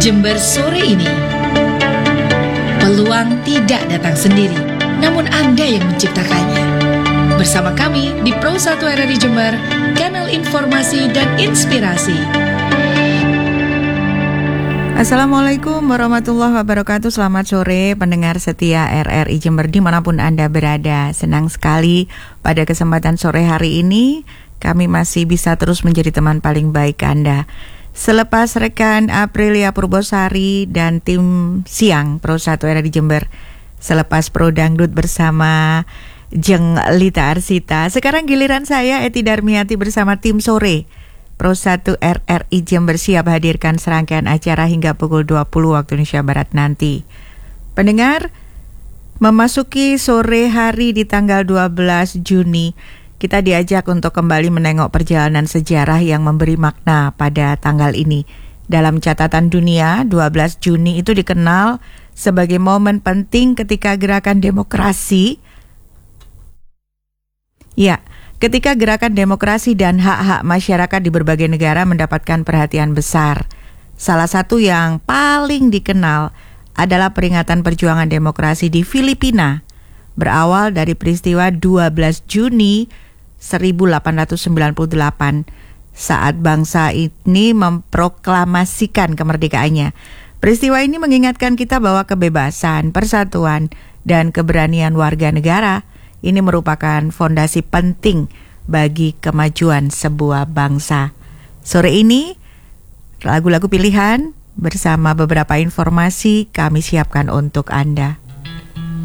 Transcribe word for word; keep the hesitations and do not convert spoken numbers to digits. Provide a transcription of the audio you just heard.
Jember sore ini. Peluang tidak datang sendiri, namun Anda yang menciptakannya. Bersama kami di Pro satu R R I Jember, kanal informasi dan inspirasi. Assalamualaikum warahmatullahi wabarakatuh. Selamat sore pendengar setia R R I Jember dimanapun Anda berada. Senang sekali pada kesempatan sore hari ini kami masih bisa terus menjadi teman paling baik Anda. Selepas rekan Aprilia Purbosari dan tim siang Pro satu R R I Jember, selepas Pro Dangdut bersama Jeng Lita Arsita, sekarang giliran saya Eti Darmiati bersama tim sore Pro satu R R I Jember siap hadirkan serangkaian acara hingga pukul dua puluh waktu Indonesia Barat nanti. Pendengar, memasuki sore hari di tanggal dua belas Juni, kita diajak untuk kembali menengok perjalanan sejarah yang memberi makna pada tanggal ini. Dalam catatan dunia, dua belas Juni itu dikenal sebagai momen penting ketika gerakan demokrasi Ya, ketika gerakan demokrasi dan hak-hak masyarakat di berbagai negara mendapatkan perhatian besar. Salah satu yang paling dikenal adalah peringatan perjuangan demokrasi di Filipina, berawal dari peristiwa dua belas Juni seribu delapan ratus sembilan puluh delapan, saat bangsa ini memproklamasikan kemerdekaannya. Peristiwa ini mengingatkan kita bahwa kebebasan, persatuan, dan keberanian warga negara ini merupakan fondasi penting bagi kemajuan sebuah bangsa. Sore ini, lagu-lagu pilihan bersama beberapa informasi kami siapkan untuk Anda.